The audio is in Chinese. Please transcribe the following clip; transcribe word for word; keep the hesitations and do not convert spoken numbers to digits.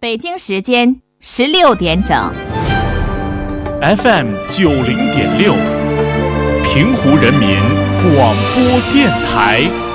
北京时间十六点整。 F M 九零点六，平湖人民广播电台。